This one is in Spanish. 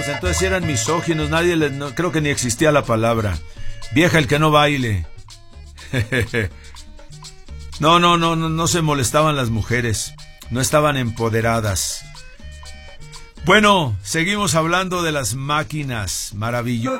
Entonces eran misóginos, creo que ni existía la palabra. Vieja el que no baile. No se molestaban las mujeres, no estaban empoderadas. Bueno, seguimos hablando de las máquinas maravillosas.